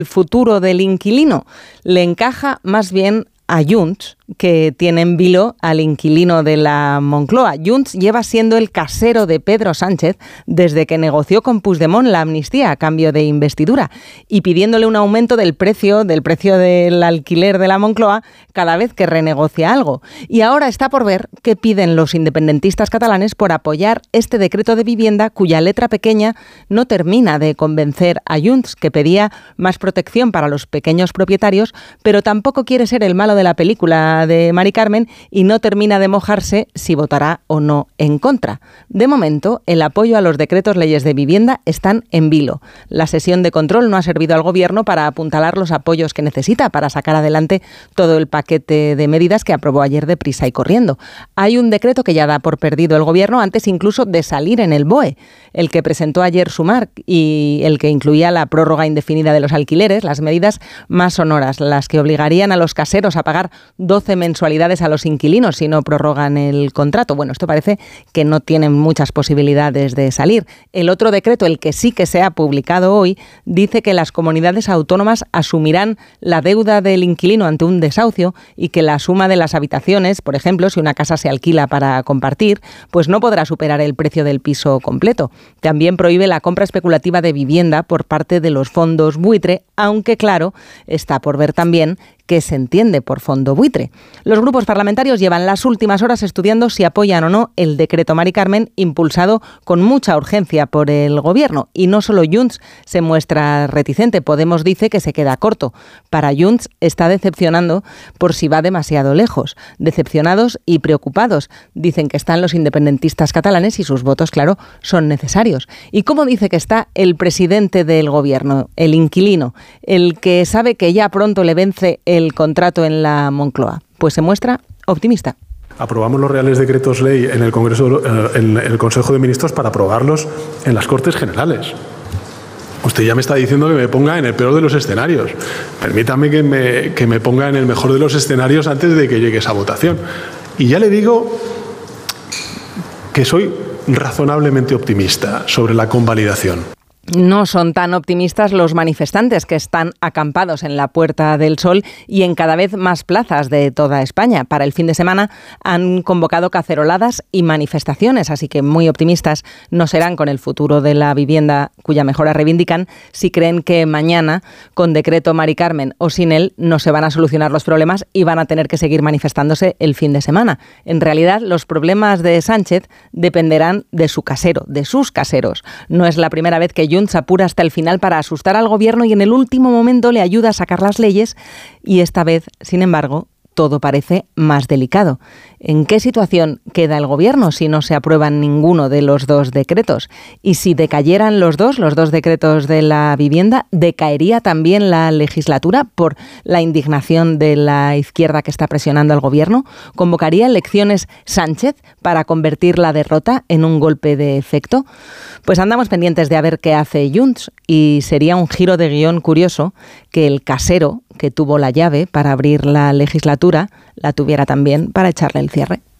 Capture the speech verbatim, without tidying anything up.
El futuro del inquilino le encaja más bien a Junts, que tiene en vilo al inquilino de la Moncloa. Junts lleva siendo el casero de Pedro Sánchez desde que negoció con Puigdemont la amnistía a cambio de investidura y pidiéndole un aumento del precio, del precio del alquiler de la Moncloa cada vez que renegocia algo. Y ahora está por ver qué piden los independentistas catalanes por apoyar este decreto de vivienda cuya letra pequeña no termina de convencer a Junts, que pedía más protección para los pequeños propietarios, pero tampoco quiere ser el malo de la película de Mari Carmen y no termina de mojarse si votará o no en contra. De momento, el apoyo a los decretos leyes de vivienda están en vilo. La sesión de control no ha servido al Gobierno para apuntalar los apoyos que necesita para sacar adelante todo el paquete de medidas que aprobó ayer deprisa y corriendo. Hay un decreto que ya da por perdido el Gobierno antes incluso de salir en el B O E, el que presentó ayer Sumar y el que incluía la prórroga indefinida de los alquileres, las medidas más sonoras, las que obligarían a los caseros a pagar doce mensualidades a los inquilinos si no prorrogan el contrato. Bueno, esto parece que no tienen muchas posibilidades de salir. El otro decreto, el que sí que se ha publicado hoy, dice que las comunidades autónomas asumirán la deuda del inquilino ante un desahucio y que la suma de las habitaciones, por ejemplo, si una casa se alquila para compartir, pues no podrá superar el precio del piso completo. También prohíbe la compra especulativa de vivienda por parte de los fondos buitre, aunque claro, está por ver también que se entiende por fondo buitre. Los grupos parlamentarios llevan las últimas horas estudiando si apoyan o no el decreto Mari Carmen, impulsado con mucha urgencia por el Gobierno. Y no solo Junts se muestra reticente, Podemos dice que se queda corto. Para Junts está decepcionando por si va demasiado lejos. Decepcionados y preocupados. Dicen que están los independentistas catalanes y sus votos, claro, son necesarios. ¿Y cómo dice que está el presidente del Gobierno, el inquilino, el que sabe que ya pronto le vence el el contrato en la Moncloa? Pues se muestra optimista. Aprobamos los reales decretos ley en el Congreso, en el Consejo de Ministros para aprobarlos en las Cortes Generales. Usted ya me está diciendo que me ponga en el peor de los escenarios. Permítame que me, que me ponga en el mejor de los escenarios antes de que llegue esa votación. Y ya le digo que soy razonablemente optimista sobre la convalidación. No son tan optimistas los manifestantes que están acampados en la Puerta del Sol y en cada vez más plazas de toda España. Para el fin de semana han convocado caceroladas y manifestaciones, así que muy optimistas no serán con el futuro de la vivienda cuya mejora reivindican si creen que mañana, con decreto Mari Carmen o sin él, no se van a solucionar los problemas y van a tener que seguir manifestándose el fin de semana. En realidad, los problemas de Sánchez dependerán de su casero, de sus caseros. No es la primera vez que Junts apura hasta el final para asustar al Gobierno y en el último momento le ayuda a sacar las leyes y esta vez, sin embargo, todo parece más delicado. ¿En qué situación queda el Gobierno si no se aprueban ninguno de los dos decretos? Y si decayeran los dos, los dos decretos de la vivienda, ¿decaería también la legislatura por la indignación de la izquierda que está presionando al Gobierno? ¿Convocaría elecciones Sánchez para convertir la derrota en un golpe de efecto? Pues andamos pendientes de a ver qué hace Junts y sería un giro de guión curioso que el casero que tuvo la llave para abrir la legislatura la tuviera también para echarle el cierre.